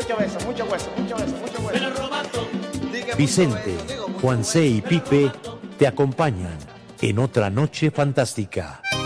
Mucho beso, mucho hueso, mucho beso, mucho hueso. Vicente, Juan C. y Pipe te acompañan en otra noche fantástica.